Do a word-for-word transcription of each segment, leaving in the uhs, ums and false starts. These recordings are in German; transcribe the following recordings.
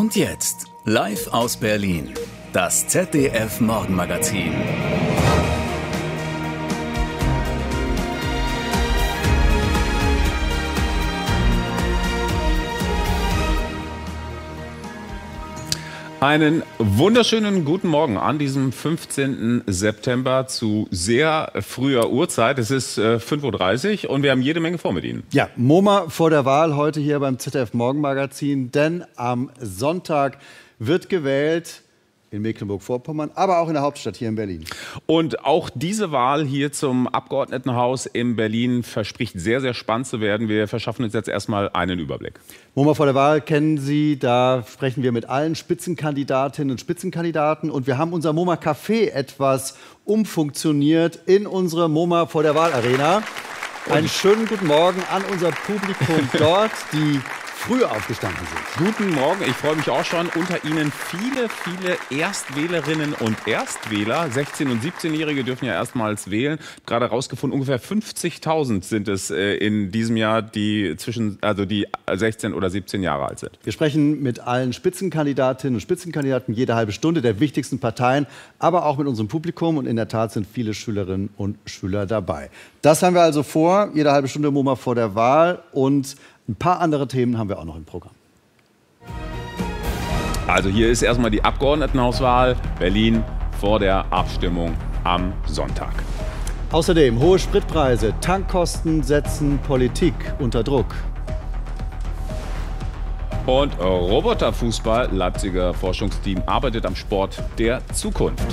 Und jetzt, live aus Berlin, das Z D F-Morgenmagazin. Einen wunderschönen guten Morgen an diesem fünfzehnten September zu sehr früher Uhrzeit. Es ist äh, fünf Uhr dreißig und wir haben jede Menge vor mit Ihnen. Ja, MoMA vor der Wahl heute hier beim Z D F-Morgenmagazin, denn am Sonntag wird gewählt in Mecklenburg-Vorpommern, aber auch in der Hauptstadt hier in Berlin. Und auch diese Wahl hier zum Abgeordnetenhaus in Berlin verspricht sehr, sehr spannend zu werden. Wir verschaffen uns jetzt erstmal einen Überblick. MoMA vor der Wahl kennen Sie, da sprechen wir mit allen Spitzenkandidatinnen und Spitzenkandidaten. Und wir haben unser MoMA-Café etwas umfunktioniert in unsere MoMA vor der Wahl-Arena. Einen schönen guten Morgen an unser Publikum dort, die früher aufgestanden sind. Guten Morgen, ich freue mich auch schon. Unter Ihnen viele, viele Erstwählerinnen und Erstwähler. sechzehn- und siebzehnjährige dürfen ja erstmals wählen. Gerade herausgefunden, ungefähr fünfzigtausend sind es äh, in diesem Jahr, die zwischen, also die sechzehn oder siebzehn Jahre alt sind. Wir sprechen mit allen Spitzenkandidatinnen und Spitzenkandidaten jede halbe Stunde der wichtigsten Parteien, aber auch mit unserem Publikum. Und in der Tat sind viele Schülerinnen und Schüler dabei. Das haben wir also vor, jede halbe Stunde MoMA vor der Wahl, und ein paar andere Themen haben wir auch noch im Programm. Also hier ist erstmal die Abgeordnetenhauswahl Berlin vor der Abstimmung am Sonntag. Außerdem hohe Spritpreise, Tankkosten setzen Politik unter Druck. Und Roboterfußball, Leipziger Forschungsteam arbeitet am Sport der Zukunft.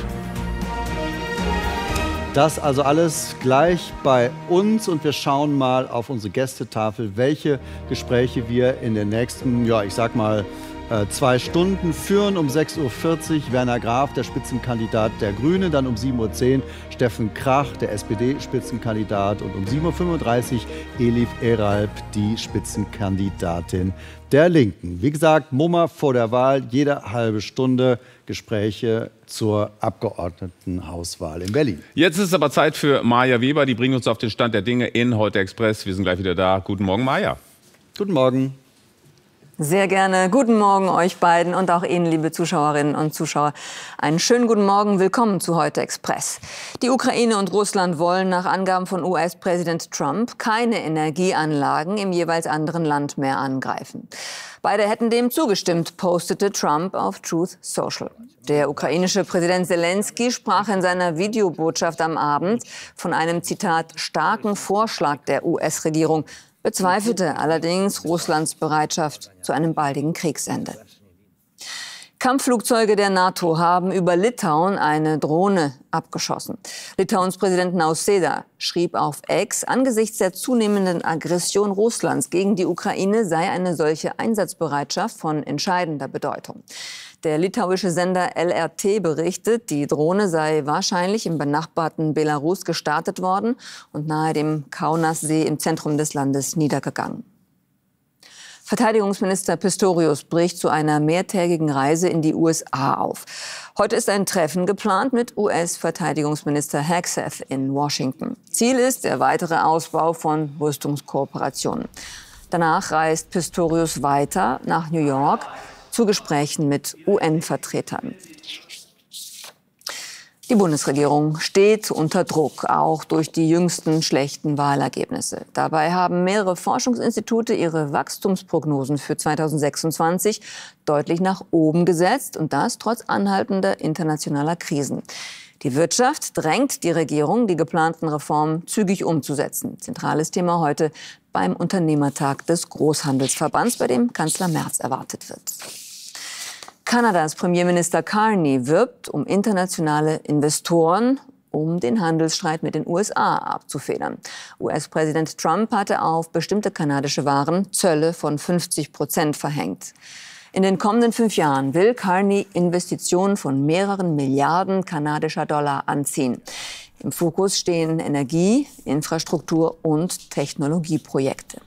Das also alles gleich bei uns, und wir schauen mal auf unsere Gästetafel, welche Gespräche wir in den nächsten, ja, ich sag mal, äh, zwei Stunden führen. Um sechs Uhr vierzig Werner Graf, der Spitzenkandidat der Grünen, dann um sieben Uhr zehn Steffen Krach, der S P D-Spitzenkandidat, und um sieben Uhr fünfunddreißig Elif Eralp, die Spitzenkandidatin der Linken. Wie gesagt, MoMA vor der Wahl, jede halbe Stunde Gespräche zur Abgeordnetenhauswahl in Berlin. Jetzt ist es aber Zeit für Maja Weber, die bringt uns auf den Stand der Dinge in Heute Express. Wir sind gleich wieder da. Guten Morgen, Maja. Guten Morgen. Sehr gerne. Guten Morgen euch beiden und auch Ihnen, liebe Zuschauerinnen und Zuschauer. Einen schönen guten Morgen. Willkommen zu Heute Express. Die Ukraine und Russland wollen nach Angaben von U S-Präsident Trump keine Energieanlagen im jeweils anderen Land mehr angreifen. Beide hätten dem zugestimmt, postete Trump auf Truth Social. Der ukrainische Präsident Zelensky sprach in seiner Videobotschaft am Abend von einem, Zitat, starken Vorschlag der U S-Regierung, bezweifelte allerdings Russlands Bereitschaft zu einem baldigen Kriegsende. Kampfflugzeuge der NATO haben über Litauen eine Drohne abgeschossen. Litauens Präsident Nausėda schrieb auf X, angesichts der zunehmenden Aggression Russlands gegen die Ukraine sei eine solche Einsatzbereitschaft von entscheidender Bedeutung. Der litauische Sender L R T berichtet, die Drohne sei wahrscheinlich im benachbarten Belarus gestartet worden und nahe dem Kaunassee im Zentrum des Landes niedergegangen. Verteidigungsminister Pistorius bricht zu einer mehrtägigen Reise in die U S A auf. Heute ist ein Treffen geplant mit U S-Verteidigungsminister Hegseth in Washington. Ziel ist der weitere Ausbau von Rüstungskooperationen. Danach reist Pistorius weiter nach New York zu Gesprächen mit U N-Vertretern. Die Bundesregierung steht unter Druck, auch durch die jüngsten schlechten Wahlergebnisse. Dabei haben mehrere Forschungsinstitute ihre Wachstumsprognosen für zweitausendsechsundzwanzig deutlich nach oben gesetzt, und das trotz anhaltender internationaler Krisen. Die Wirtschaft drängt die Regierung, die geplanten Reformen zügig umzusetzen. Zentrales Thema heute beim Unternehmertag des Großhandelsverbands, bei dem Kanzler Merz erwartet wird. Kanadas Premierminister Carney wirbt um internationale Investoren, um den Handelsstreit mit den U S A abzufedern. U S-Präsident Trump hatte auf bestimmte kanadische Waren Zölle von fünfzig Prozent verhängt. In den kommenden fünf Jahren will Carney Investitionen von mehreren Milliarden kanadischer Dollar anziehen. Im Fokus stehen Energie, Infrastruktur und Technologieprojekte.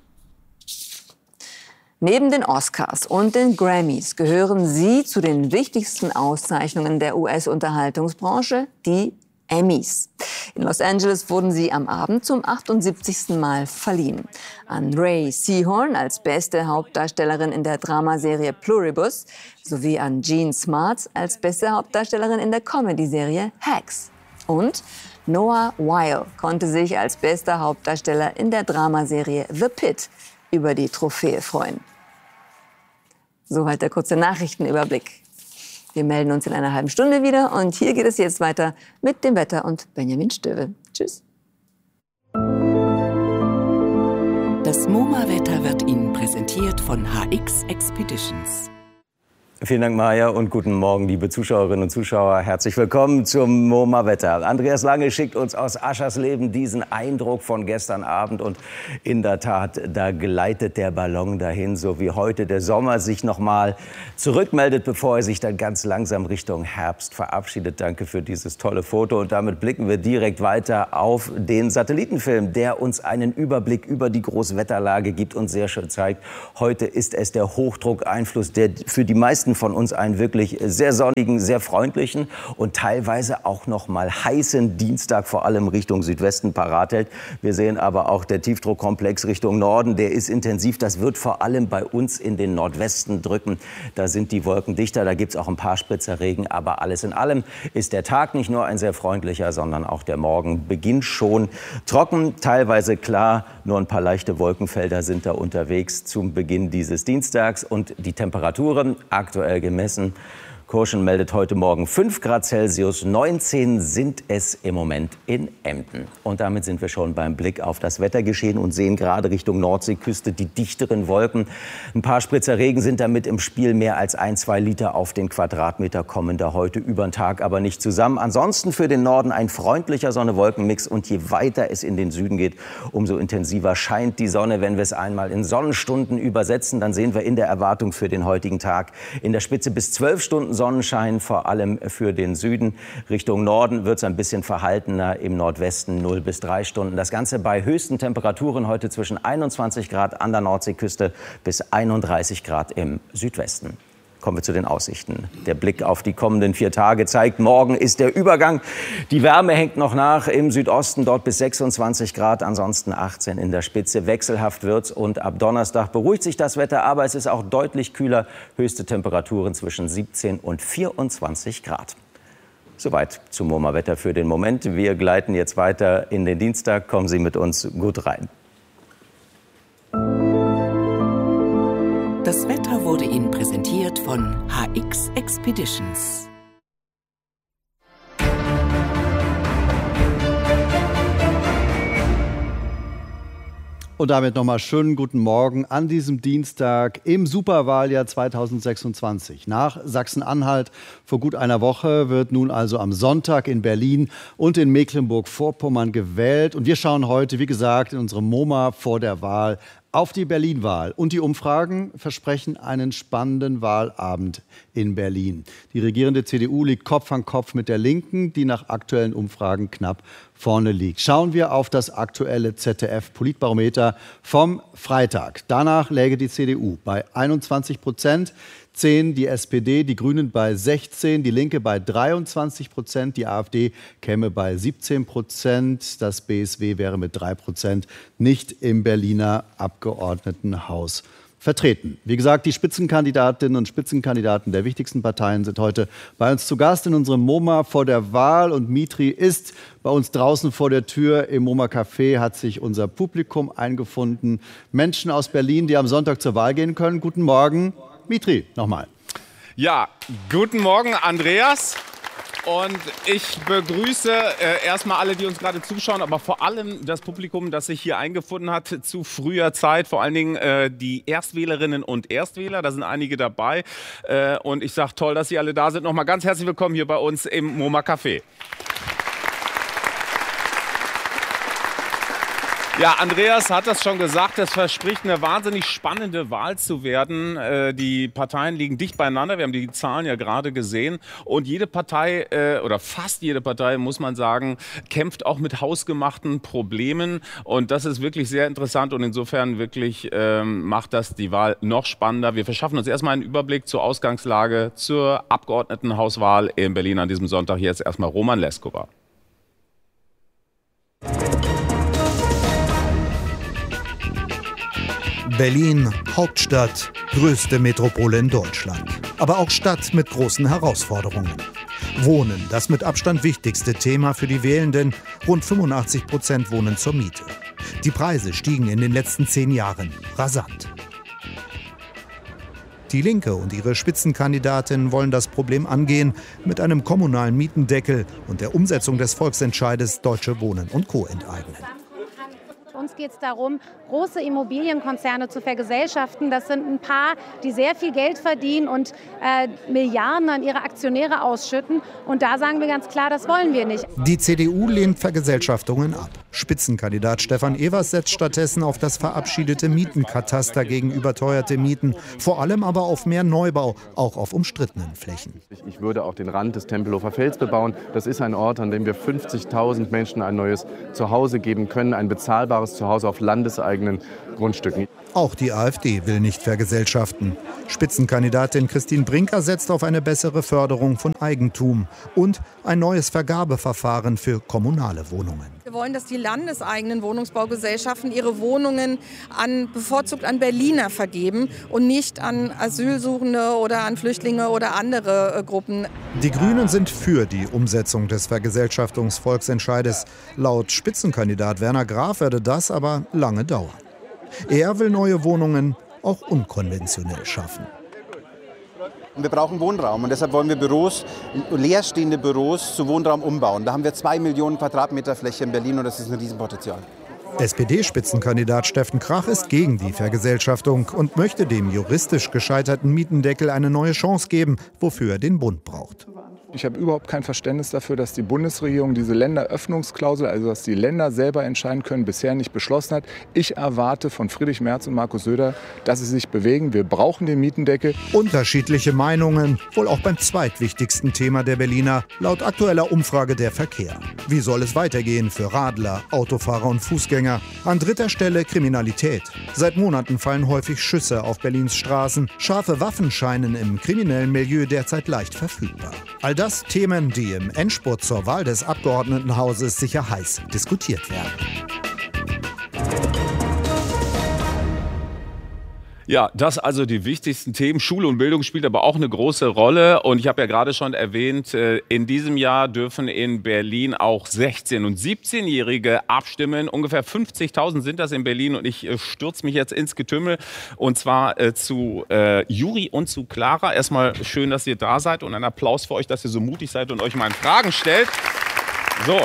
Neben den Oscars und den Grammys gehören sie zu den wichtigsten Auszeichnungen der U S-Unterhaltungsbranche, die Emmys. In Los Angeles wurden sie am Abend zum achtundsiebzigsten Mal verliehen. An Ray Seahorn als beste Hauptdarstellerin in der Dramaserie Pluribus sowie an Jean Smart als beste Hauptdarstellerin in der Comedy-Serie Hacks. Und Noah Weil konnte sich als bester Hauptdarsteller in der Dramaserie The Pit über die Trophäe freuen. Soweit der kurze Nachrichtenüberblick. Wir melden uns in einer halben Stunde wieder und hier geht es jetzt weiter mit dem Wetter und Benjamin Stöwe. Tschüss. Das MoMA-Wetter wird Ihnen präsentiert von H X Expeditions. Vielen Dank, Maja, und guten Morgen, liebe Zuschauerinnen und Zuschauer. Herzlich willkommen zum MoMA-Wetter. Andreas Lange schickt uns aus Aschersleben diesen Eindruck von gestern Abend. Und in der Tat, da gleitet der Ballon dahin, so wie heute der Sommer sich noch mal zurückmeldet, bevor er sich dann ganz langsam Richtung Herbst verabschiedet. Danke für dieses tolle Foto. Und damit blicken wir direkt weiter auf den Satellitenfilm, der uns einen Überblick über die Großwetterlage gibt und sehr schön zeigt. Heute ist es der Hochdruckeinfluss, der für die meisten von uns einen wirklich sehr sonnigen, sehr freundlichen und teilweise auch noch mal heißen Dienstag, vor allem Richtung Südwesten, parat hält. Wir sehen aber auch der Tiefdruckkomplex Richtung Norden, der ist intensiv. Das wird vor allem bei uns in den Nordwesten drücken. Da sind die Wolken dichter, da gibt es auch ein paar Spritzer Regen. Aber alles in allem ist der Tag nicht nur ein sehr freundlicher, sondern auch der Morgen beginnt schon trocken, teilweise klar. Nur ein paar leichte Wolkenfelder sind da unterwegs zum Beginn dieses Dienstags. Und die Temperaturen aktuell gemessen. Kurschen meldet heute Morgen fünf Grad Celsius, neunzehn sind es im Moment in Emden. Und damit sind wir schon beim Blick auf das Wettergeschehen und sehen gerade Richtung Nordseeküste die dichteren Wolken. Ein paar Spritzer Regen sind damit im Spiel. Mehr als ein, zwei Liter auf den Quadratmeter kommen da heute über den Tag aber nicht zusammen. Ansonsten für den Norden ein freundlicher Sonne-Wolken-Mix. Und je weiter es in den Süden geht, umso intensiver scheint die Sonne. Wenn wir es einmal in Sonnenstunden übersetzen, dann sehen wir in der Erwartung für den heutigen Tag in der Spitze bis zwölf Stunden Sonnenschein, vor allem für den Süden. Richtung Norden wird es ein bisschen verhaltener, im Nordwesten null bis drei Stunden. Das Ganze bei höchsten Temperaturen heute zwischen einundzwanzig Grad an der Nordseeküste bis einunddreißig Grad im Südwesten. Kommen wir zu den Aussichten. Der Blick auf die kommenden vier Tage zeigt, morgen ist der Übergang. Die Wärme hängt noch nach im Südosten, dort bis sechsundzwanzig Grad, ansonsten achtzehn in der Spitze. Wechselhaft wird's und ab Donnerstag beruhigt sich das Wetter, aber es ist auch deutlich kühler. Höchste Temperaturen zwischen siebzehn und vierundzwanzig Grad. Soweit zum MoMA-Wetter für den Moment. Wir gleiten jetzt weiter in den Dienstag. Kommen Sie mit uns gut rein. Das Wetter wurde Ihnen präsentiert von H X Expeditions. Und damit nochmal schönen guten Morgen an diesem Dienstag im Superwahljahr zweitausendsechsundzwanzig. Nach Sachsen-Anhalt vor gut einer Woche wird nun also am Sonntag in Berlin und in Mecklenburg-Vorpommern gewählt. Und wir schauen heute, wie gesagt, in unserem MoMA vor der Wahl auf die Berlin-Wahl. Und die Umfragen versprechen einen spannenden Wahlabend in Berlin. Die regierende C D U liegt Kopf an Kopf mit der Linken, die nach aktuellen Umfragen knapp vorne liegt. Schauen wir auf das aktuelle Z D F-Politbarometer vom Freitag. Danach läge die C D U bei einundzwanzig Prozent, zehn die S P D, die Grünen bei sechzehn, die Linke bei dreiundzwanzig Prozent, die AfD käme bei siebzehn Prozent, das B S W wäre mit drei Prozent nicht im Berliner Abgeordnetenhaus vertreten. Wie gesagt, die Spitzenkandidatinnen und Spitzenkandidaten der wichtigsten Parteien sind heute bei uns zu Gast in unserem MoMA vor der Wahl. Und Mitri ist bei uns draußen vor der Tür im MoMA-Café, hat sich unser Publikum eingefunden. Menschen aus Berlin, die am Sonntag zur Wahl gehen können. Guten Morgen, Mitri, nochmal. Ja, guten Morgen, Andreas. Und ich begrüße äh, erstmal alle, die uns gerade zuschauen, aber vor allem das Publikum, das sich hier eingefunden hat zu früher Zeit. Vor allen Dingen äh, die Erstwählerinnen und Erstwähler, da sind einige dabei. Äh, und ich sage toll, dass Sie alle da sind. Nochmal ganz herzlich willkommen hier bei uns im MoMA-Café. Ja, Andreas hat das schon gesagt, es verspricht eine wahnsinnig spannende Wahl zu werden. Äh, die Parteien liegen dicht beieinander, wir haben die Zahlen ja gerade gesehen. Und jede Partei, äh, oder fast jede Partei, muss man sagen, kämpft auch mit hausgemachten Problemen. Und das ist wirklich sehr interessant und insofern wirklich ähm, macht das die Wahl noch spannender. Wir verschaffen uns erstmal einen Überblick zur Ausgangslage zur Abgeordnetenhauswahl in Berlin an diesem Sonntag. Jetzt erstmal Roman Leskovar. Berlin, Hauptstadt, größte Metropole in Deutschland. Aber auch Stadt mit großen Herausforderungen. Wohnen, das mit Abstand wichtigste Thema für die Wählenden. Rund fünfundachtzig Prozent wohnen zur Miete. Die Preise stiegen in den letzten zehn Jahren rasant. Die Linke und ihre Spitzenkandidatin wollen das Problem angehen mit einem kommunalen Mietendeckel und der Umsetzung des Volksentscheides Deutsche Wohnen und Co. enteignen. Uns geht es darum, große Immobilienkonzerne zu vergesellschaften. Das sind ein paar, die sehr viel Geld verdienen und äh, Milliarden an ihre Aktionäre ausschütten. Und da sagen wir ganz klar, das wollen wir nicht. Die C D U lehnt Vergesellschaftungen ab. Spitzenkandidat Stefan Evers setzt stattdessen auf das verabschiedete Mietenkataster gegen überteuerte Mieten. Vor allem aber auf mehr Neubau, auch auf umstrittenen Flächen. Ich würde auch den Rand des Tempelhofer Felds bebauen. Das ist ein Ort, an dem wir fünfzigtausend Menschen ein neues Zuhause geben können, ein bezahlbares Zuhause auf landeseigenen Grundstücken. Auch die AfD will nicht vergesellschaften. Spitzenkandidatin Christine Brinker setzt auf eine bessere Förderung von Eigentum und ein neues Vergabeverfahren für kommunale Wohnungen. Wir wollen, dass die landeseigenen Wohnungsbaugesellschaften ihre Wohnungen an, bevorzugt an Berliner vergeben und nicht an Asylsuchende oder an Flüchtlinge oder andere äh, Gruppen. Die Grünen sind für die Umsetzung des Vergesellschaftungsvolksentscheides. Laut Spitzenkandidat Werner Graf werde das aber lange dauern. Er will neue Wohnungen auch unkonventionell schaffen. Wir brauchen Wohnraum und deshalb wollen wir Büros, leerstehende Büros zu Wohnraum umbauen. Da haben wir zwei Millionen Quadratmeter Fläche in Berlin und das ist ein Riesenpotenzial. S P D-Spitzenkandidat Steffen Krach ist gegen die Vergesellschaftung und möchte dem juristisch gescheiterten Mietendeckel eine neue Chance geben, wofür er den Bund braucht. Ich habe überhaupt kein Verständnis dafür, dass die Bundesregierung diese Länderöffnungsklausel, also dass die Länder selber entscheiden können, bisher nicht beschlossen hat. Ich erwarte von Friedrich Merz und Markus Söder, dass sie sich bewegen. Wir brauchen den Mietendeckel. Unterschiedliche Meinungen, wohl auch beim zweitwichtigsten Thema der Berliner, laut aktueller Umfrage der Verkehr. Wie soll es weitergehen für Radler, Autofahrer und Fußgänger? An dritter Stelle Kriminalität. Seit Monaten fallen häufig Schüsse auf Berlins Straßen. Scharfe Waffen scheinen im kriminellen Milieu derzeit leicht verfügbar. All das Themen, die im Endspurt zur Wahl des Abgeordnetenhauses sicher heiß diskutiert werden. Ja, das also die wichtigsten Themen. Schule und Bildung spielt aber auch eine große Rolle. Und ich habe ja gerade schon erwähnt, in diesem Jahr dürfen in Berlin auch sechzehn- und siebzehnjährige abstimmen. Ungefähr fünfzigtausend sind das in Berlin. Und ich stürze mich jetzt ins Getümmel. Und zwar äh, zu äh, Juri und zu Clara. Erstmal schön, dass ihr da seid. Und ein Applaus für euch, dass ihr so mutig seid und euch mal Fragen stellt. So.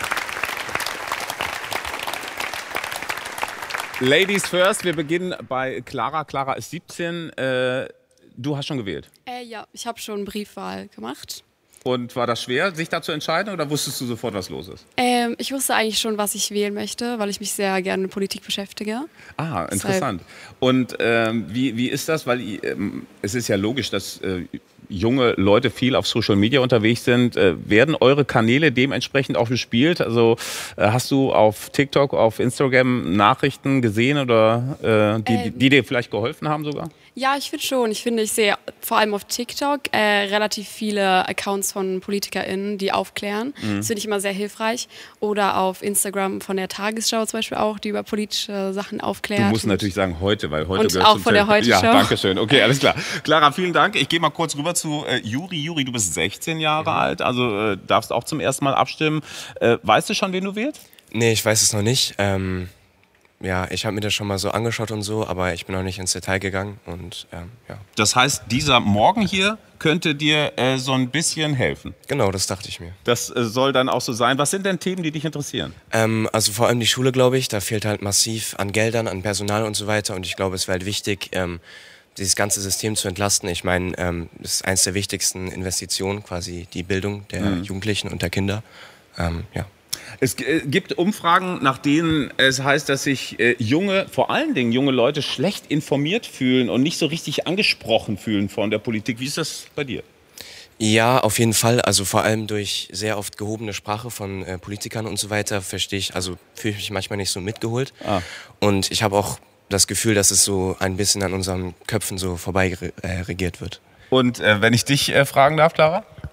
Ladies first, wir beginnen bei Clara. Clara ist siebzehn. Äh, du hast schon gewählt? Äh, ja, ich habe schon Briefwahl gemacht. Und war das schwer, sich da zu entscheiden, oder wusstest du sofort, was los ist? Ähm, ich wusste eigentlich schon, was ich wählen möchte, weil ich mich sehr gerne mit Politik beschäftige. Ah, interessant. Und ähm, wie, wie ist das? Weil ähm, es ist ja logisch, dass äh, junge Leute viel auf Social Media unterwegs sind. Äh, werden eure Kanäle dementsprechend auch bespielt? Also äh, hast du auf TikTok, auf Instagram Nachrichten gesehen oder äh, die, ähm, die dir vielleicht geholfen haben sogar? Ja, ich finde schon. Ich finde, ich sehe vor allem auf TikTok äh, relativ viele Accounts von PolitikerInnen, die aufklären. Mhm. Das finde ich immer sehr hilfreich. Oder auf Instagram von der Tagesschau zum Beispiel auch, die über politische Sachen aufklärt. Du musst natürlich sagen heute, weil heute und gehört auch zum von der Heute-Show. Ja, danke schön. Okay, alles klar. Clara, vielen Dank. Ich gehe mal kurz rüber zu äh, Juri. Juri, du bist sechzehn Jahre mhm. alt, also äh, darfst auch zum ersten Mal abstimmen. Äh, weißt du schon, wen du wählst? Nee, ich weiß es noch nicht. Ähm Ja, ich habe mir das schon mal so angeschaut und so, aber ich bin noch nicht ins Detail gegangen und ähm, ja. Das heißt, dieser Morgen hier könnte dir äh, so ein bisschen helfen? Genau, das dachte ich mir. Das äh, soll dann auch so sein. Was sind denn Themen, die dich interessieren? Ähm, also vor allem die Schule, glaube ich. Da fehlt halt massiv an Geldern, an Personal und so weiter. Und ich glaube, es wäre halt wichtig, ähm, dieses ganze System zu entlasten. Ich meine, ähm, das ist eines der wichtigsten Investitionen, quasi die Bildung der mhm. Jugendlichen und der Kinder. Ähm, ja. Es gibt Umfragen, nach denen es heißt, dass sich äh, junge, vor allen Dingen junge Leute schlecht informiert fühlen und nicht so richtig angesprochen fühlen von der Politik. Wie ist das bei dir? Ja, auf jeden Fall. Also vor allem durch sehr oft gehobene Sprache von äh, Politikern und so weiter verstehe ich, also fühle ich mich manchmal nicht so mitgeholt. Ah. Und ich habe auch das Gefühl, dass es so ein bisschen an unseren Köpfen so vorbei äh, regiert wird. Und äh, wenn ich dich äh, fragen darf, Clara? Ähm,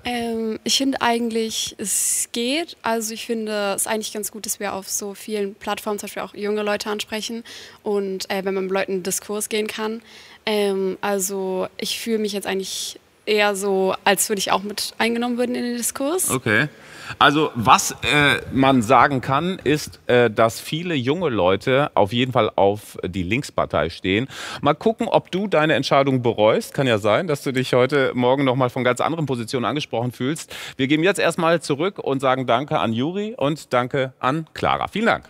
Ähm, ich finde eigentlich, es geht. Also ich finde es eigentlich ganz gut, dass wir auf so vielen Plattformen zum Beispiel auch junge Leute ansprechen und äh, wenn man mit Leuten in den Diskurs gehen kann. Ähm, also ich fühle mich jetzt eigentlich eher so, als würde ich auch mit eingenommen werden in den Diskurs. Okay. Also was äh, man sagen kann, ist, äh, dass viele junge Leute auf jeden Fall auf die Linkspartei stehen. Mal gucken, ob du deine Entscheidung bereust. Kann ja sein, dass du dich heute Morgen noch mal von ganz anderen Positionen angesprochen fühlst. Wir geben jetzt erstmal zurück und sagen Danke an Juri und Danke an Clara. Vielen Dank.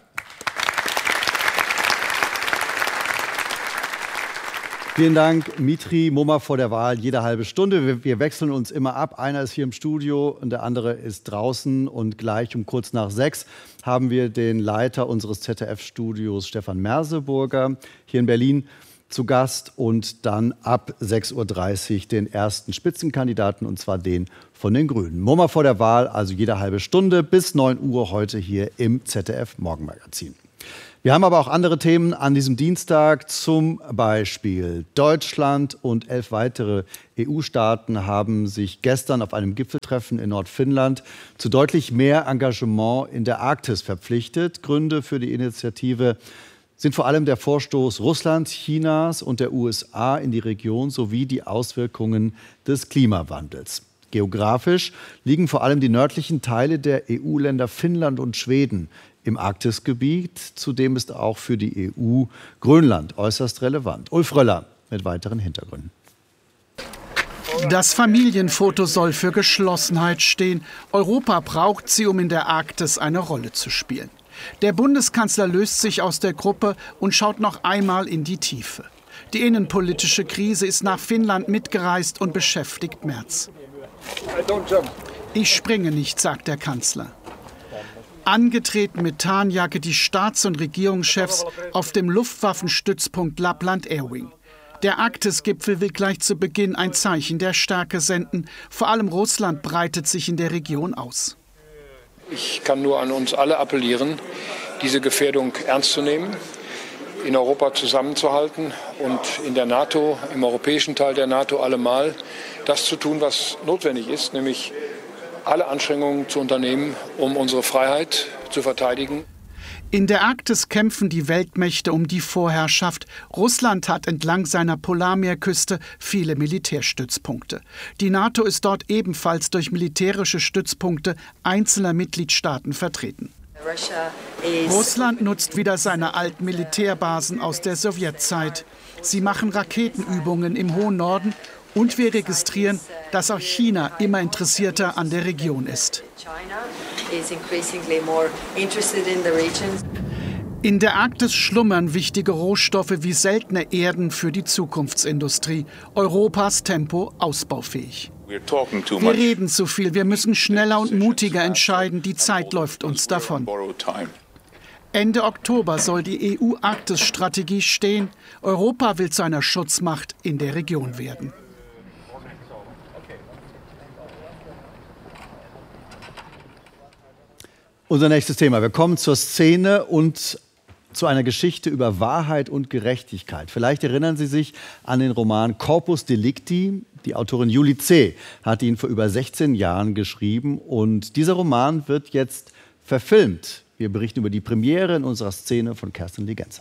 Vielen Dank, Mitri. MoMA vor der Wahl, jede halbe Stunde. Wir, wir wechseln uns immer ab. Einer ist hier im Studio und der andere ist draußen. Und gleich um kurz nach sechs haben wir den Leiter unseres Z D F-Studios, Stefan Merseburger, hier in Berlin zu Gast. Und dann ab sechs Uhr dreißig den ersten Spitzenkandidaten, und zwar den von den Grünen. MoMA vor der Wahl, also jede halbe Stunde bis neun Uhr heute hier im Z D F-Morgenmagazin. Wir haben aber auch andere Themen an diesem Dienstag, zum Beispiel Deutschland und elf weitere E U-Staaten haben sich gestern auf einem Gipfeltreffen in Nordfinnland zu deutlich mehr Engagement in der Arktis verpflichtet. Gründe für die Initiative sind vor allem der Vorstoß Russlands, Chinas und der U S A in die Region sowie die Auswirkungen des Klimawandels. Geografisch liegen vor allem die nördlichen Teile der E U-Länder Finnland und Schweden im Arktisgebiet. Zudem ist auch für die E U Grönland äußerst relevant. Ulf Röller mit weiteren Hintergründen. Das Familienfoto soll für Geschlossenheit stehen. Europa braucht sie, um in der Arktis eine Rolle zu spielen. Der Bundeskanzler löst sich aus der Gruppe und schaut noch einmal in die Tiefe. Die innenpolitische Krise ist nach Finnland mitgereist und beschäftigt Merz. Ich springe nicht, sagt der Kanzler. Angetreten mit Tarnjacke die Staats- und Regierungschefs auf dem Luftwaffenstützpunkt Lappland Airwing. Der Arktis-Gipfel will gleich zu Beginn ein Zeichen der Stärke senden. Vor allem Russland breitet sich in der Region aus. Ich kann nur an uns alle appellieren, diese Gefährdung ernst zu nehmen, in Europa zusammenzuhalten und in der NATO, im europäischen Teil der NATO allemal das zu tun, was notwendig ist, nämlich alle Anstrengungen zu unternehmen, um unsere Freiheit zu verteidigen. In der Arktis kämpfen die Weltmächte um die Vorherrschaft. Russland hat entlang seiner Polarmeerküste viele Militärstützpunkte. Die NATO ist dort ebenfalls durch militärische Stützpunkte einzelner Mitgliedstaaten vertreten. Russland nutzt wieder seine alten Militärbasen aus der Sowjetzeit. Sie machen Raketenübungen im hohen Norden. Und wir registrieren, dass auch China immer interessierter an der Region ist. In der Arktis schlummern wichtige Rohstoffe wie seltene Erden für die Zukunftsindustrie. Europas Tempo ausbaufähig. Wir reden zu viel, wir müssen schneller und mutiger entscheiden, die Zeit läuft uns davon. Ende Oktober soll die E U-Arktis-Strategie stehen. Europa will zu einer Schutzmacht in der Region werden. Unser nächstes Thema. Wir kommen zur Szene und zu einer Geschichte über Wahrheit und Gerechtigkeit. Vielleicht erinnern Sie sich an den Roman Corpus Delicti. Die Autorin Julie C. hat ihn vor über sechzehn Jahren geschrieben. Und dieser Roman wird jetzt verfilmt. Wir berichten über die Premiere in unserer Szene von Kerstin Legenzer.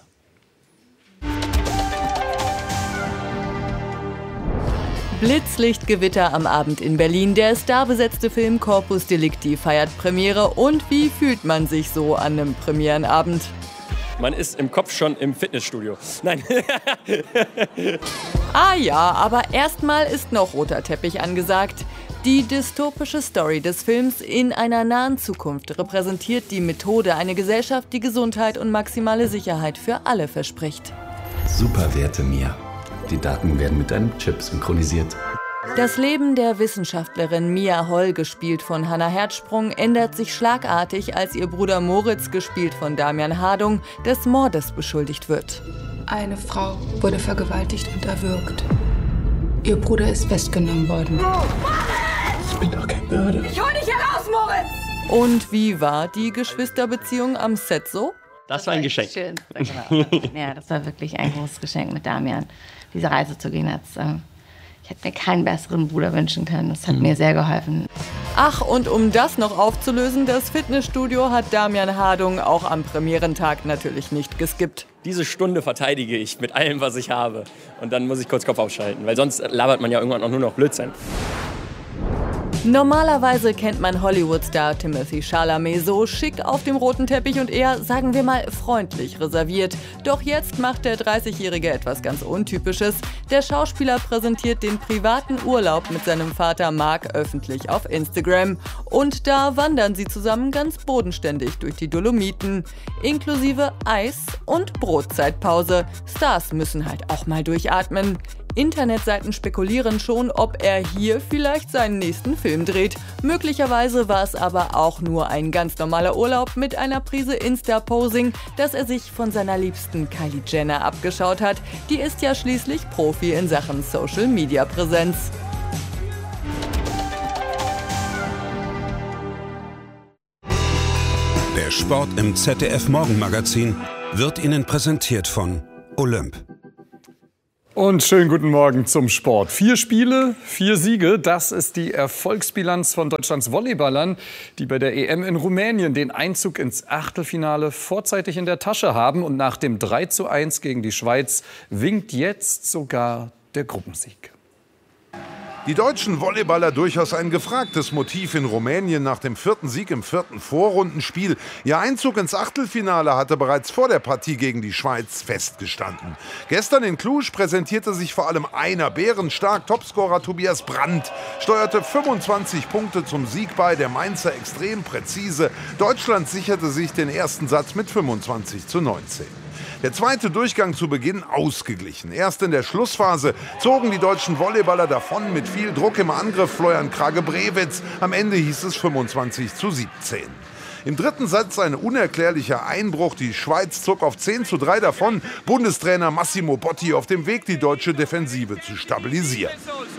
Blitzlichtgewitter am Abend in Berlin. Der starbesetzte Film Corpus Delicti feiert Premiere. Und wie fühlt man sich so an einem Premierenabend? Man ist im Kopf schon im Fitnessstudio. Nein. Ah ja, aber erstmal ist noch roter Teppich angesagt. Die dystopische Story des Films in einer nahen Zukunft repräsentiert die Methode, eine Gesellschaft, die Gesundheit und maximale Sicherheit für alle verspricht. Superwerte Mia. Die Daten werden mit einem Chip synchronisiert. Das Leben der Wissenschaftlerin Mia Holl, gespielt von Hannah Herzsprung, ändert sich schlagartig, als ihr Bruder Moritz, gespielt von Damian Hardung, des Mordes beschuldigt wird. Eine Frau wurde vergewaltigt und erwürgt. Ihr Bruder ist festgenommen worden. Ich bin doch kein Mörder. Ich hol dich heraus, Moritz! Und wie war die Geschwisterbeziehung am Set so? Das war ein Geschenk. Schön. Genau. Ja, das war wirklich ein großes Geschenk mit Damian, diese Reise zu gehen. Als, äh, ich hätte mir keinen besseren Bruder wünschen können. Das hat mhm. mir sehr geholfen. Ach, und um das noch aufzulösen, das Fitnessstudio hat Damian Hardung auch am Premierentag natürlich nicht geskippt. Diese Stunde verteidige ich mit allem, was ich habe. Und dann muss ich kurz Kopf ausschalten, weil sonst labert man ja irgendwann auch nur noch Blödsinn. Normalerweise kennt man Hollywood-Star Timothée Chalamet so schick auf dem roten Teppich und eher, sagen wir mal, freundlich reserviert. Doch jetzt macht der dreißigjährige etwas ganz Untypisches. Der Schauspieler präsentiert den privaten Urlaub mit seinem Vater Mark öffentlich auf Instagram. Und da wandern sie zusammen ganz bodenständig durch die Dolomiten. Inklusive Eis- und Brotzeitpause. Stars müssen halt auch mal durchatmen. Internetseiten spekulieren schon, ob er hier vielleicht seinen nächsten Film dreht. Möglicherweise war es aber auch nur ein ganz normaler Urlaub mit einer Prise Insta-Posing, das er sich von seiner Liebsten Kylie Jenner abgeschaut hat. Die ist ja schließlich Profi in Sachen Social-Media-Präsenz. Der Sport im Z D F-Morgenmagazin wird Ihnen präsentiert von Olymp. Und schönen guten Morgen zum Sport. Vier Spiele, vier Siege, das ist die Erfolgsbilanz von Deutschlands Volleyballern, die bei der E M in Rumänien den Einzug ins Achtelfinale vorzeitig in der Tasche haben. Und nach dem drei zu eins gegen die Schweiz winkt jetzt sogar der Gruppensieg. Die deutschen Volleyballer durchaus ein gefragtes Motiv in Rumänien nach dem vierten Sieg im vierten Vorrundenspiel. Ihr Einzug ins Achtelfinale hatte bereits vor der Partie gegen die Schweiz festgestanden. Gestern in Cluj präsentierte sich vor allem einer bärenstark. Topscorer Tobias Brandt steuerte fünfundzwanzig Punkte zum Sieg bei, der Mainzer extrem präzise. Deutschland sicherte sich den ersten Satz mit fünfundzwanzig zu neunzehn. Der zweite Durchgang zu Beginn ausgeglichen. Erst in der Schlussphase zogen die deutschen Volleyballer davon mit viel Druck im Angriff. Florian Krage-Brewitz. Am Ende hieß es fünfundzwanzig zu siebzehn. Im dritten Satz ein unerklärlicher Einbruch. Die Schweiz zog auf zehn zu drei davon. Bundestrainer Massimo Botti auf dem Weg, die deutsche Defensive zu stabilisieren.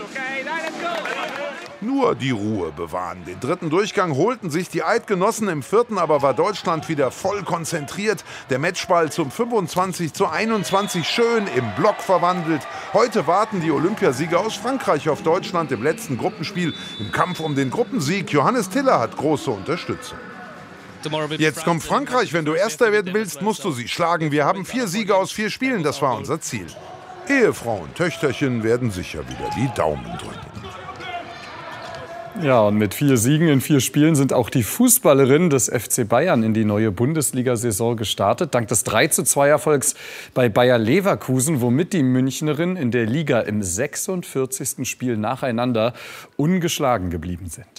Nur die Ruhe bewahren. Den dritten Durchgang holten sich die Eidgenossen. Im vierten aber war Deutschland wieder voll konzentriert. Der Matchball zum fünfundzwanzig zu einundzwanzig schön im Block verwandelt. Heute warten die Olympiasieger aus Frankreich auf Deutschland im letzten Gruppenspiel. Im Kampf um den Gruppensieg. Johannes Tiller hat große Unterstützung. Jetzt kommt Frankreich. Wenn du Erster werden willst, musst du sie schlagen. Wir haben vier Siege aus vier Spielen. Das war unser Ziel. Ehefrau und Töchterchen werden sicher wieder die Daumen drücken. Ja, und mit vier Siegen in vier Spielen sind auch die Fußballerinnen des F C Bayern in die neue Bundesliga-Saison gestartet. Dank des drei zu zwei Erfolgs bei Bayer Leverkusen, womit die Münchnerinnen in der Liga im sechsundvierzigsten Spiel nacheinander ungeschlagen geblieben sind.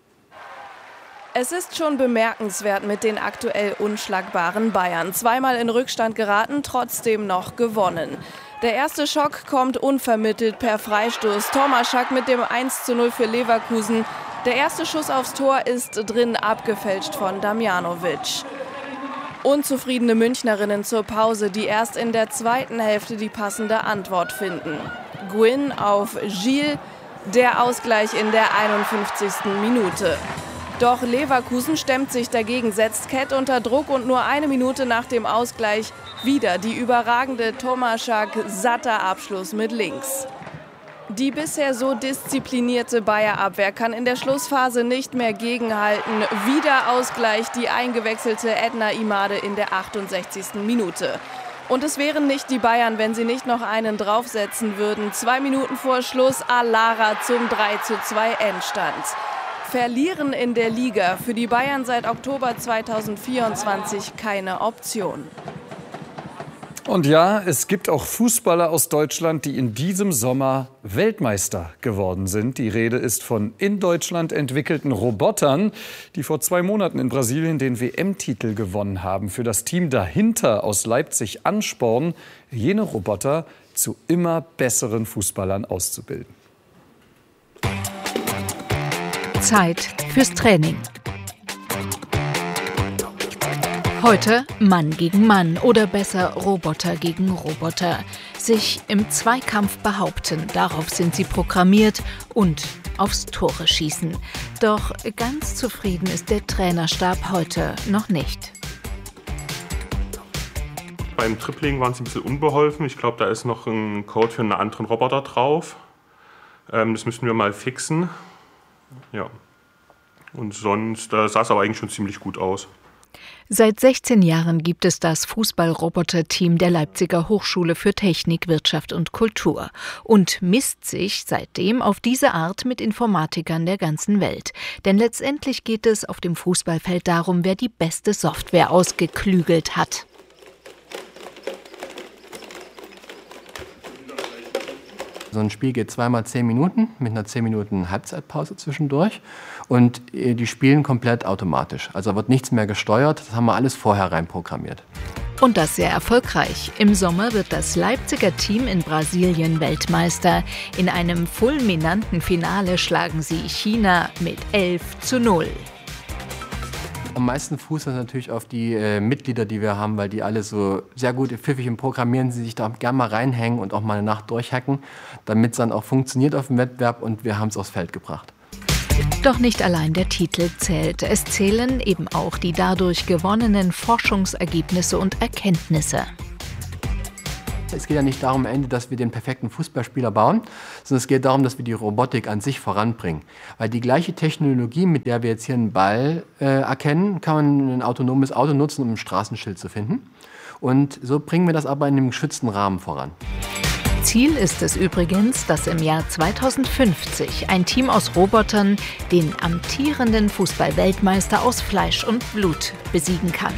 Es ist schon bemerkenswert mit den aktuell unschlagbaren Bayern. Zweimal in Rückstand geraten, trotzdem noch gewonnen. Der erste Schock kommt unvermittelt per Freistoß. Tomašak mit dem eins zu null für Leverkusen. Der erste Schuss aufs Tor ist drin, abgefälscht von Damjanovic. Unzufriedene Münchnerinnen zur Pause, die erst in der zweiten Hälfte die passende Antwort finden. Guin auf Gilles, der Ausgleich in der einundfünfzigsten Minute. Doch Leverkusen stemmt sich dagegen, setzt Kett unter Druck und nur eine Minute nach dem Ausgleich wieder die überragende Tomašak satter Abschluss mit links. Die bisher so disziplinierte Bayer-Abwehr kann in der Schlussphase nicht mehr gegenhalten. Wieder Ausgleich die eingewechselte Edna Imade in der achtundsechzigsten Minute. Und es wären nicht die Bayern, wenn sie nicht noch einen draufsetzen würden. Zwei Minuten vor Schluss Alara zum drei zu zwei Endstand. Verlieren in der Liga für die Bayern seit Oktober zweitausendvierundzwanzig keine Option. Und ja, es gibt auch Fußballer aus Deutschland, die in diesem Sommer Weltmeister geworden sind. Die Rede ist von in Deutschland entwickelten Robotern, die vor zwei Monaten in Brasilien den W M-Titel gewonnen haben. Für das Team dahinter aus Leipzig anspornen, jene Roboter zu immer besseren Fußballern auszubilden. Zeit fürs Training. Heute Mann gegen Mann oder besser Roboter gegen Roboter. Sich im Zweikampf behaupten, darauf sind sie programmiert und aufs Tore schießen. Doch ganz zufrieden ist der Trainerstab heute noch nicht. Beim Tripling waren sie ein bisschen unbeholfen. Ich glaube, da ist noch ein Code für einen anderen Roboter drauf. Ähm, das müssen wir mal fixen. Ja. Und sonst äh, sah es aber eigentlich schon ziemlich gut aus. Seit sechzehn Jahren gibt es das Fußball-Roboter-Team der Leipziger Hochschule für Technik, Wirtschaft und Kultur und misst sich seitdem auf diese Art mit Informatikern der ganzen Welt. Denn letztendlich geht es auf dem Fußballfeld darum, wer die beste Software ausgeklügelt hat. So ein Spiel geht zweimal zehn Minuten mit einer zehn Minuten Halbzeitpause zwischendurch und die spielen komplett automatisch. Also wird nichts mehr gesteuert, das haben wir alles vorher reinprogrammiert. Und das sehr erfolgreich. Im Sommer wird das Leipziger Team in Brasilien Weltmeister. In einem fulminanten Finale schlagen sie China mit elf zu null. Am meisten fußt das natürlich auf die äh, Mitglieder, die wir haben, weil die alle so sehr gut pfiffig im Programmieren, sie sich da gerne mal reinhängen und auch mal eine Nacht durchhacken, damit es dann auch funktioniert auf dem Wettbewerb und wir haben es aufs Feld gebracht. Doch nicht allein der Titel zählt. Es zählen eben auch die dadurch gewonnenen Forschungsergebnisse und Erkenntnisse. Es geht ja nicht darum, am Ende, dass wir den perfekten Fußballspieler bauen, sondern es geht darum, dass wir die Robotik an sich voranbringen. Weil die gleiche Technologie, mit der wir jetzt hier einen Ball äh, erkennen, kann man ein autonomes Auto nutzen, um ein Straßenschild zu finden. Und so bringen wir das aber in einem geschützten Rahmen voran. Ziel ist es übrigens, dass im Jahr zweitausendfünfzig ein Team aus Robotern den amtierenden Fußball-Weltmeister aus Fleisch und Blut besiegen kann.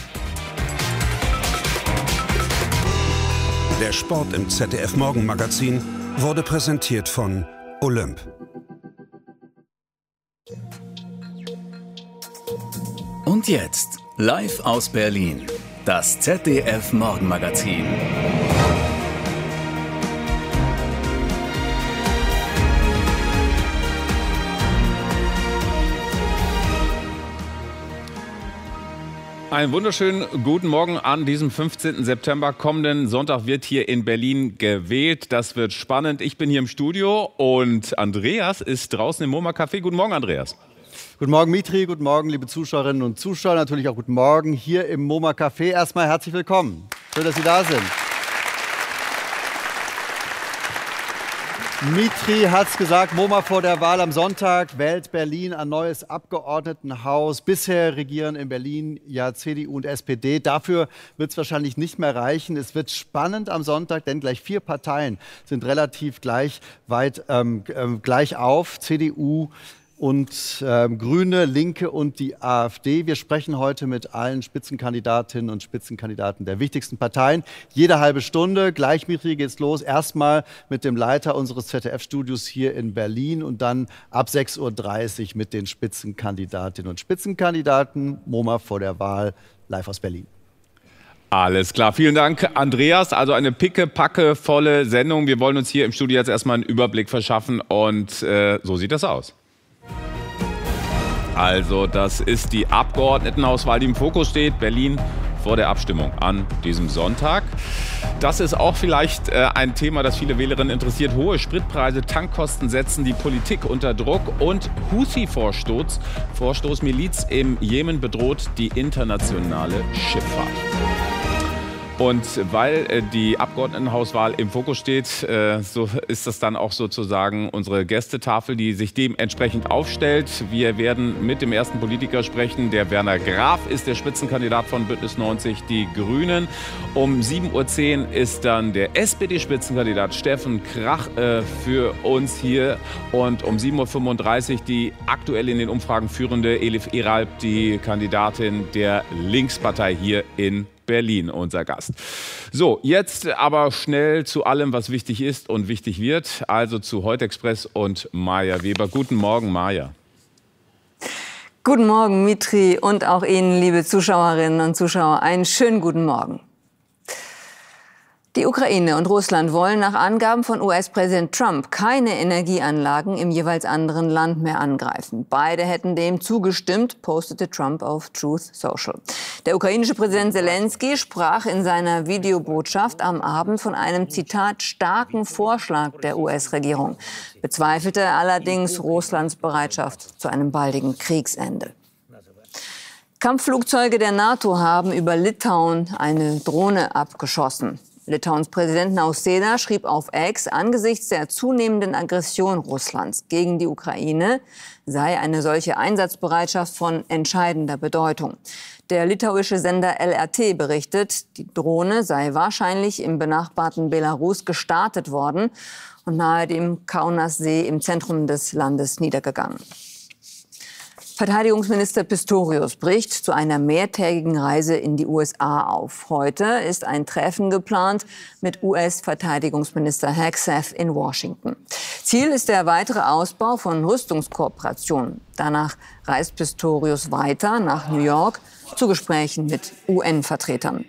Der Sport im Z D F Morgenmagazin wurde präsentiert von Olymp. Und jetzt, live aus Berlin, das Z D F Morgenmagazin. Einen wunderschönen guten Morgen an diesem fünfzehnten September. Kommenden Sonntag wird hier in Berlin gewählt. Das wird spannend. Ich bin hier im Studio und Andreas ist draußen im MoMA Café. Guten Morgen, Andreas. Guten Morgen, Mitri. Guten Morgen, liebe Zuschauerinnen und Zuschauer. Natürlich auch guten Morgen hier im MoMA Café. Erstmal herzlich willkommen. Schön, dass Sie da sind. Mitri hat es gesagt, MoMA vor der Wahl am Sonntag wählt Berlin ein neues Abgeordnetenhaus. Bisher regieren in Berlin ja C D U und S P D. Dafür wird es wahrscheinlich nicht mehr reichen. Es wird spannend am Sonntag, denn gleich vier Parteien sind relativ gleich weit ähm, äh, gleich auf. C D U und äh, Grüne, Linke und die AfD. Wir sprechen heute mit allen Spitzenkandidatinnen und Spitzenkandidaten der wichtigsten Parteien. Jede halbe Stunde, gleich Mitri geht's los. Erstmal mit dem Leiter unseres Z D F-Studios hier in Berlin und dann ab sechs Uhr dreißig mit den Spitzenkandidatinnen und Spitzenkandidaten. MoMA vor der Wahl, live aus Berlin. Alles klar, vielen Dank, Andreas. Also eine picke-packe volle Sendung. Wir wollen uns hier im Studio jetzt erstmal einen Überblick verschaffen und äh, so sieht das aus. Also das ist die Abgeordnetenhauswahl, die im Fokus steht. Berlin vor der Abstimmung an diesem Sonntag. Das ist auch vielleicht äh, ein Thema, das viele Wählerinnen interessiert. Hohe Spritpreise, Tankkosten setzen die Politik unter Druck und Houthi-Vorstoß, Vorstoß Miliz im Jemen bedroht die internationale Schifffahrt. Und weil äh, die Abgeordnetenhauswahl im Fokus steht, äh, so ist das dann auch sozusagen unsere Gästetafel, die sich dementsprechend aufstellt. Wir werden mit dem ersten Politiker sprechen. Der Werner Graf ist der Spitzenkandidat von Bündnis neunzig, die Grünen. Um sieben Uhr zehn ist dann der S P D-Spitzenkandidat Steffen Krach äh, für uns hier. Und um sieben Uhr fünfunddreißig die aktuell in den Umfragen führende Elif Eralp, die Kandidatin der Linkspartei hier in Berlin, unser Gast. So, jetzt aber schnell zu allem, was wichtig ist und wichtig wird. Also zu Heute Express und Maja Weber. Guten Morgen, Maja. Guten Morgen, Mitri, und auch Ihnen, liebe Zuschauerinnen und Zuschauer, einen schönen guten Morgen. Die Ukraine und Russland wollen nach Angaben von U S-Präsident Trump keine Energieanlagen im jeweils anderen Land mehr angreifen. Beide hätten dem zugestimmt, postete Trump auf Truth Social. Der ukrainische Präsident Zelensky sprach in seiner Videobotschaft am Abend von einem, Zitat, starken Vorschlag der U S-Regierung, bezweifelte allerdings Russlands Bereitschaft zu einem baldigen Kriegsende. Kampfflugzeuge der NATO haben über Litauen eine Drohne abgeschossen. Litauens Präsident Nausėda schrieb auf X, angesichts der zunehmenden Aggression Russlands gegen die Ukraine sei eine solche Einsatzbereitschaft von entscheidender Bedeutung. Der litauische Sender L R T berichtet, die Drohne sei wahrscheinlich im benachbarten Belarus gestartet worden und nahe dem Kaunassee im Zentrum des Landes niedergegangen. Verteidigungsminister Pistorius bricht zu einer mehrtägigen Reise in die U S A auf. Heute ist ein Treffen geplant mit U S-Verteidigungsminister Hegseth in Washington. Ziel ist der weitere Ausbau von Rüstungskooperationen. Danach reist Pistorius weiter nach New York zu Gesprächen mit U N-Vertretern.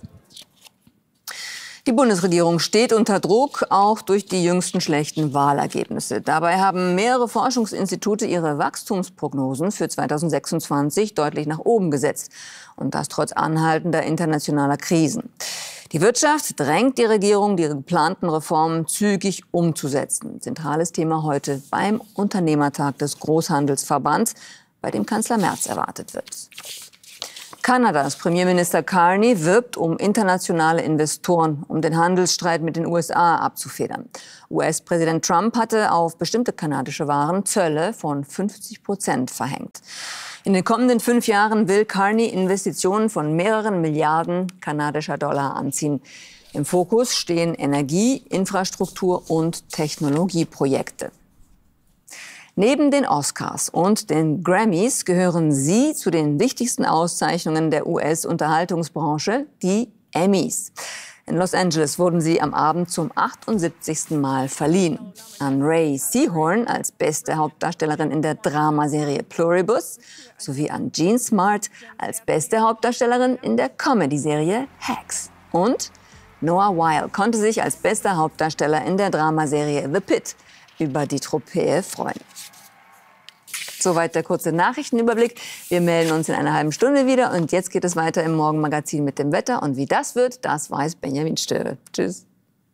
Die Bundesregierung steht unter Druck, auch durch die jüngsten schlechten Wahlergebnisse. Dabei haben mehrere Forschungsinstitute ihre Wachstumsprognosen für zweitausendsechsundzwanzig deutlich nach oben gesetzt. Und das trotz anhaltender internationaler Krisen. Die Wirtschaft drängt die Regierung, die geplanten Reformen zügig umzusetzen. Zentrales Thema heute beim Unternehmertag des Großhandelsverbands, bei dem Kanzler Merz erwartet wird. Kanadas Premierminister Carney wirbt um internationale Investoren, um den Handelsstreit mit den U S A abzufedern. U S-Präsident Trump hatte auf bestimmte kanadische Waren Zölle von fünfzig Prozent verhängt. In den kommenden fünf Jahren will Carney Investitionen von mehreren Milliarden kanadischer Dollar anziehen. Im Fokus stehen Energie, Infrastruktur und Technologieprojekte. Neben den Oscars und den Grammys gehören sie zu den wichtigsten Auszeichnungen der U S-Unterhaltungsbranche, die Emmys. In Los Angeles wurden sie am Abend zum achtundsiebzigsten Mal verliehen. An Ray Seahorn als beste Hauptdarstellerin in der Dramaserie Pluribus sowie an Jean Smart als beste Hauptdarstellerin in der Comedy-Serie Hacks. Und Noah Weil konnte sich als bester Hauptdarsteller in der Dramaserie The Pit über die Trophäe freuen. Soweit der kurze Nachrichtenüberblick. Wir melden uns in einer halben Stunde wieder. Und jetzt geht es weiter im Morgenmagazin mit dem Wetter. Und wie das wird, das weiß Benjamin Stöwe. Tschüss.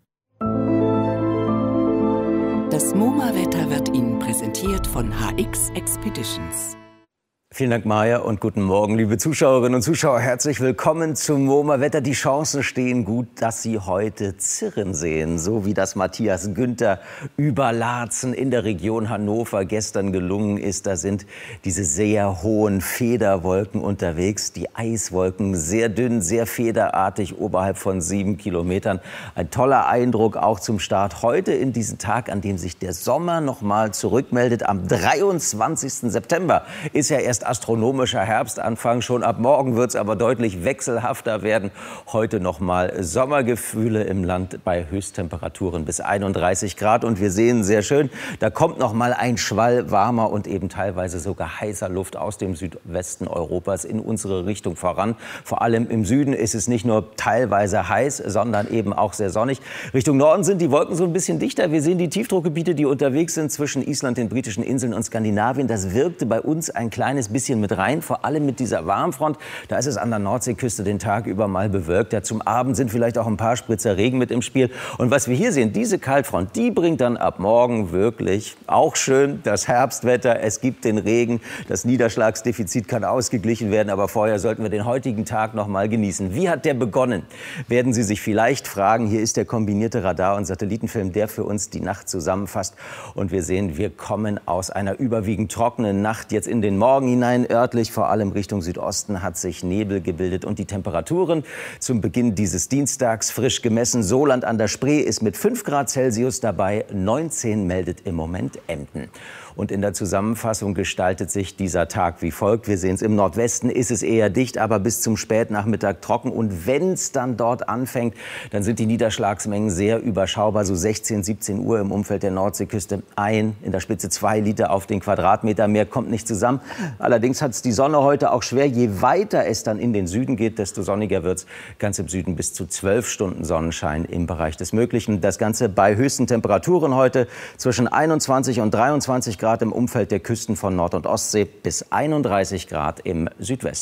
Das MoMA-Wetter wird Ihnen präsentiert von H X Expeditions. Vielen Dank, Maja, und guten Morgen, liebe Zuschauerinnen und Zuschauer. Herzlich willkommen zum MoMA-Wetter. Die Chancen stehen gut, dass Sie heute Zirren sehen, so wie das Matthias Günther über Laatzen in der Region Hannover gestern gelungen ist. Da sind diese sehr hohen Federwolken unterwegs, die Eiswolken sehr dünn, sehr federartig oberhalb von sieben Kilometern. Ein toller Eindruck auch zum Start heute in diesen Tag, an dem sich der Sommer noch mal zurückmeldet. Am dreiundzwanzigsten September ist ja erst astronomischer Herbstanfang. Schon ab morgen wird es aber deutlich wechselhafter werden. Heute noch mal Sommergefühle im Land bei Höchsttemperaturen bis einunddreißig Grad. Und wir sehen sehr schön, da kommt noch mal ein Schwall warmer und eben teilweise sogar heißer Luft aus dem Südwesten Europas in unsere Richtung voran. Vor allem im Süden ist es nicht nur teilweise heiß, sondern eben auch sehr sonnig. Richtung Norden sind die Wolken so ein bisschen dichter. Wir sehen die Tiefdruckgebiete, die unterwegs sind zwischen Island, den britischen Inseln und Skandinavien. Das wirkte bei uns ein kleines bisschen mit rein, vor allem mit dieser Warmfront. Da ist es an der Nordseeküste den Tag über mal bewölkt. Ja, zum Abend sind vielleicht auch ein paar Spritzer Regen mit im Spiel. Und was wir hier sehen, diese Kaltfront, die bringt dann ab morgen wirklich auch schön das Herbstwetter. Es gibt den Regen, das Niederschlagsdefizit kann ausgeglichen werden, aber vorher sollten wir den heutigen Tag noch mal genießen. Wie hat der begonnen? Werden Sie sich vielleicht fragen. Hier ist der kombinierte Radar- und Satellitenfilm, der für uns die Nacht zusammenfasst. Und wir sehen, wir kommen aus einer überwiegend trockenen Nacht jetzt in den Morgen hinein. Örtlich, vor allem Richtung Südosten, hat sich Nebel gebildet. Und die Temperaturen zum Beginn dieses Dienstags frisch gemessen. Soland an der Spree ist mit fünf Grad Celsius dabei. neunzehn meldet im Moment Emden. Und in der Zusammenfassung gestaltet sich dieser Tag wie folgt. Wir sehen es, im Nordwesten ist es eher dicht, aber bis zum Spätnachmittag trocken. Und wenn es dann dort anfängt, dann sind die Niederschlagsmengen sehr überschaubar. So sechzehn, siebzehn Uhr im Umfeld der Nordseeküste ein, in der Spitze zwei Liter auf den Quadratmeter. Mehr kommt nicht zusammen. Allerdings hat es die Sonne heute auch schwer. Je weiter es dann in den Süden geht, desto sonniger wird es. Ganz im Süden bis zu zwölf Stunden Sonnenschein im Bereich des Möglichen. Das Ganze bei höchsten Temperaturen heute zwischen einundzwanzig und dreiundzwanzig Grad im Umfeld der Küsten von Nord- und Ostsee bis einunddreißig Grad im Südwesten.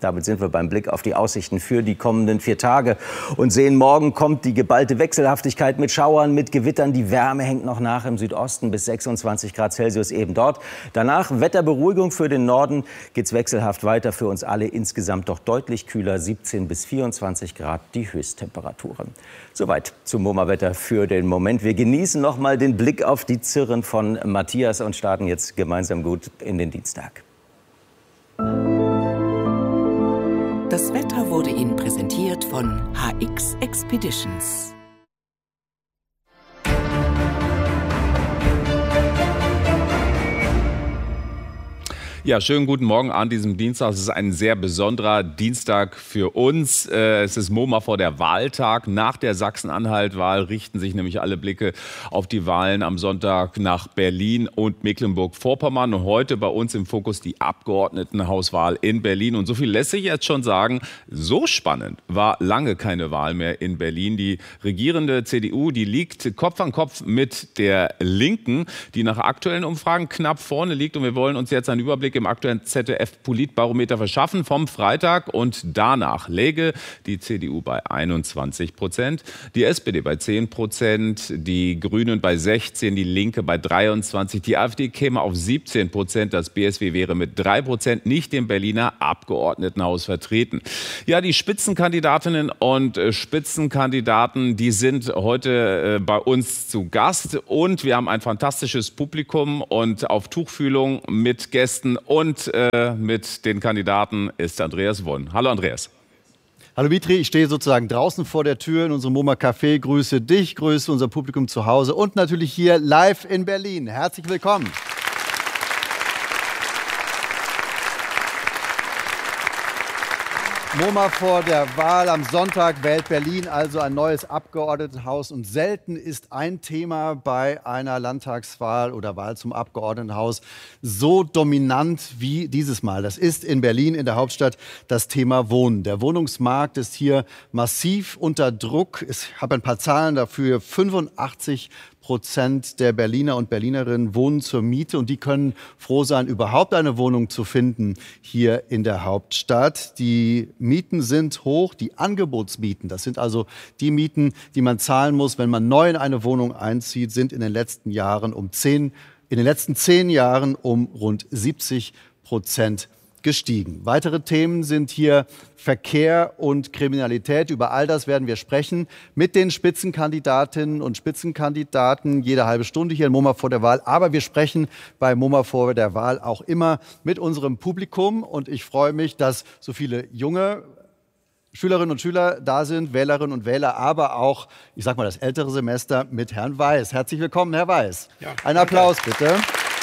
Damit sind wir beim Blick auf die Aussichten für die kommenden vier Tage und sehen, morgen kommt die geballte Wechselhaftigkeit mit Schauern, mit Gewittern. Die Wärme hängt noch nach im Südosten bis sechsundzwanzig Grad Celsius eben dort. Danach Wetterberuhigung für den Norden, geht's wechselhaft weiter für uns alle. Insgesamt doch deutlich kühler, siebzehn bis vierundzwanzig Grad die Höchsttemperaturen. Soweit zum MoMA-Wetter für den Moment. Wir genießen noch mal den Blick auf die Zirren von Matthias und starten jetzt gemeinsam gut in den Dienstag. Das Wetter wurde Ihnen präsentiert von H X Expeditions. Ja, schönen guten Morgen an diesem Dienstag. Es ist ein sehr besonderer Dienstag für uns. Es ist MoMA vor der Wahltag. Nach der Sachsen-Anhalt-Wahl richten sich nämlich alle Blicke auf die Wahlen am Sonntag nach Berlin und Mecklenburg-Vorpommern. Und heute bei uns im Fokus die Abgeordnetenhauswahl in Berlin. Und so viel lässt sich jetzt schon sagen, so spannend war lange keine Wahl mehr in Berlin. Die regierende C D U, die liegt Kopf an Kopf mit der Linken, die nach aktuellen Umfragen knapp vorne liegt. Und wir wollen uns jetzt einen Überblick im aktuellen Z D F-Politbarometer verschaffen vom Freitag. Und danach läge die C D U bei einundzwanzig Prozent, die S P D bei zehn Prozent, die Grünen bei sechzehn, die Linke bei dreiundzwanzig, die AfD käme auf siebzehn Prozent, das B S W wäre mit drei Prozent nicht im Berliner Abgeordnetenhaus vertreten. Ja, die Spitzenkandidatinnen und Spitzenkandidaten, die sind heute bei uns zu Gast. Und wir haben ein fantastisches Publikum und auf Tuchfühlung mit Gästen und äh, mit den Kandidaten ist Andreas Wonn. Hallo Andreas. Hallo Vitri, ich stehe sozusagen draußen vor der Tür in unserem MoMA Café. Grüße dich, grüße unser Publikum zu Hause und natürlich hier live in Berlin. Herzlich willkommen. MoMA vor der Wahl am Sonntag wählt Berlin also ein neues Abgeordnetenhaus. Und selten ist ein Thema bei einer Landtagswahl oder Wahl zum Abgeordnetenhaus so dominant wie dieses Mal. Das ist in Berlin, in der Hauptstadt, das Thema Wohnen. Der Wohnungsmarkt ist hier massiv unter Druck. Ich habe ein paar Zahlen dafür. fünfundachtzig Prozent der Berliner und Berlinerinnen wohnen zur Miete und die können froh sein, überhaupt eine Wohnung zu finden hier in der Hauptstadt. Die Mieten sind hoch, die Angebotsmieten, das sind also die Mieten, die man zahlen muss, wenn man neu in eine Wohnung einzieht, sind in den letzten Jahren um zehn, in den letzten zehn Jahren um rund siebzig Prozent gestiegen. Weitere Themen sind hier Verkehr und Kriminalität. Über all das werden wir sprechen mit den Spitzenkandidatinnen und Spitzenkandidaten jede halbe Stunde hier in MoMA vor der Wahl. Aber wir sprechen bei MoMA vor der Wahl auch immer mit unserem Publikum. Und ich freue mich, dass so viele junge Schülerinnen und Schüler da sind, Wählerinnen und Wähler, aber auch, ich sag mal, das ältere Semester mit Herrn Weiß. Herzlich willkommen, Herr Weiß. Ja, ein Applaus bitte.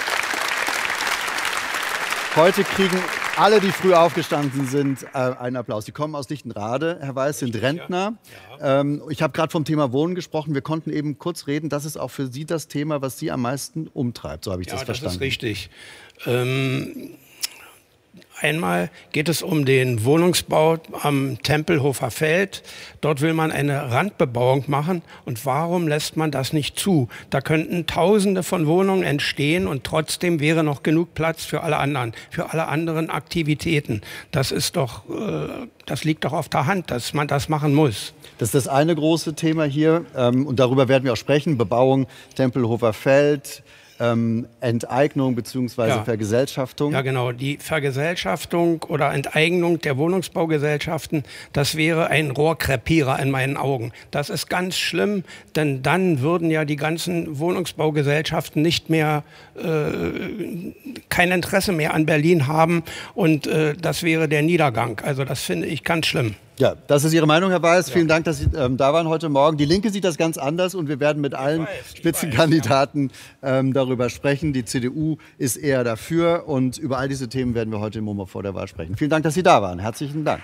Heute kriegen alle, die früh aufgestanden sind, äh, einen Applaus. Sie kommen aus Lichtenrade, Herr Weiß, sind Rentner. Ja. Ähm, ich habe gerade vom Thema Wohnen gesprochen. Wir konnten eben kurz reden. Das ist auch für Sie das Thema, was Sie am meisten umtreibt. So habe ich ja, das verstanden. Ja, das ist richtig. Ähm Einmal geht es um den Wohnungsbau am Tempelhofer Feld. Dort will man eine Randbebauung machen. Und warum lässt man das nicht zu? Da könnten Tausende von Wohnungen entstehen und trotzdem wäre noch genug Platz für alle anderen, für alle anderen Aktivitäten. Das ist doch, äh, das liegt doch auf der Hand, dass man das machen muss. Das ist das eine große Thema hier. Ähm, und darüber werden wir auch sprechen. Bebauung Tempelhofer Feld. Ähm, Enteignung bzw. Ja. Vergesellschaftung? Ja, genau. Die Vergesellschaftung oder Enteignung der Wohnungsbaugesellschaften, das wäre ein Rohrkrepierer in meinen Augen. Das ist ganz schlimm, denn dann würden ja die ganzen Wohnungsbaugesellschaften nicht mehr, äh, kein Interesse mehr an Berlin haben und äh, das wäre der Niedergang. Also das finde ich ganz schlimm. Ja, das ist Ihre Meinung, Herr Weiß. Ja. Vielen Dank, dass Sie ähm, da waren heute Morgen. Die Linke sieht das ganz anders und wir werden mit allen weiß, Spitzenkandidaten weiß, ja. ähm, darüber sprechen. Die C D U ist eher dafür und über all diese Themen werden wir heute im MoMA vor der Wahl sprechen. Vielen Dank, dass Sie da waren. Herzlichen Dank.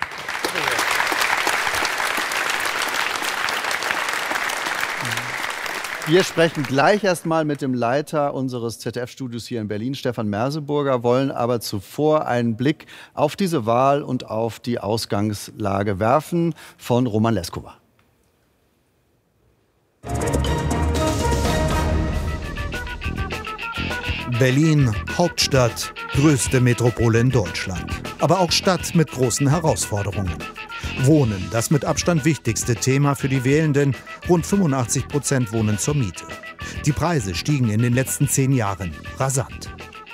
Wir sprechen gleich erstmal mit dem Leiter unseres Z D F-Studios hier in Berlin, Stefan Merseburger, wollen aber zuvor einen Blick auf diese Wahl und auf die Ausgangslage werfen von Roman Leskowa. Berlin, Hauptstadt, größte Metropole in Deutschland. aber auch Stadt mit großen Herausforderungen. Wohnen, das mit Abstand wichtigste Thema für die Wählenden. Rund fünfundachtzig Prozent wohnen zur Miete. Die Preise stiegen in den letzten zehn Jahren rasant.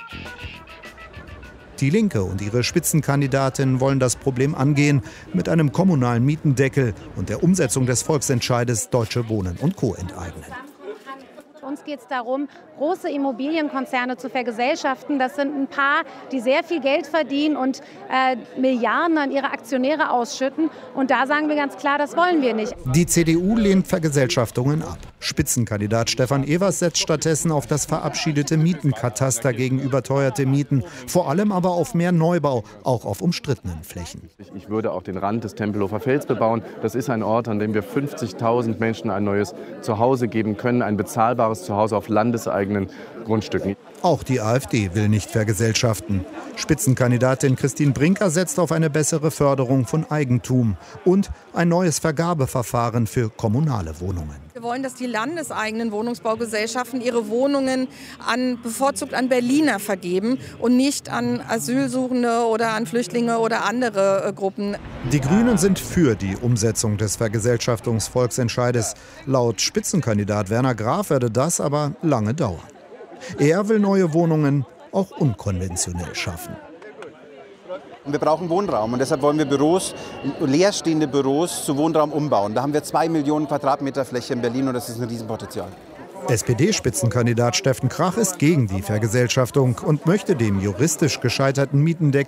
Die Linke und ihre Spitzenkandidatin wollen das Problem angehen mit einem kommunalen Mietendeckel und der Umsetzung des Volksentscheides Deutsche Wohnen und Co. enteignen. Uns geht es darum, große Immobilienkonzerne zu vergesellschaften. Das sind ein paar, die sehr viel Geld verdienen und äh, Milliarden an ihre Aktionäre ausschütten. Und da sagen wir ganz klar, das wollen wir nicht. Die C D U lehnt Vergesellschaftungen ab. Spitzenkandidat Stefan Evers setzt stattdessen auf das verabschiedete Mietenkataster gegen überteuerte Mieten. Vor allem aber auf mehr Neubau, auch auf umstrittenen Flächen. Ich würde auch den Rand des Tempelhofer Felds bebauen. Das ist ein Ort, an dem wir fünfzigtausend Menschen ein neues Zuhause geben können. Ein bezahlbares Zuhause auf landeseigenen Grundstücken. Auch die AfD will nicht vergesellschaften. Spitzenkandidatin Christine Brinker setzt auf eine bessere Förderung von Eigentum und ein neues Vergabeverfahren für kommunale Wohnungen. Wir wollen, dass die landeseigenen Wohnungsbaugesellschaften ihre Wohnungen an, bevorzugt an Berliner vergeben und nicht an Asylsuchende oder an Flüchtlinge oder andere äh, Gruppen. Die Grünen sind für die Umsetzung des Vergesellschaftungsvolksentscheides. Laut Spitzenkandidat Werner Graf werde das aber lange dauern. Er will neue Wohnungen auch unkonventionell schaffen. Wir brauchen Wohnraum und deshalb wollen wir Büros, leerstehende Büros zu Wohnraum umbauen. Da haben wir zwei Millionen Quadratmeter Fläche in Berlin und das ist ein Riesenpotenzial. S P D-Spitzenkandidat Steffen Krach ist gegen die Vergesellschaftung und möchte dem juristisch gescheiterten Mietendeckel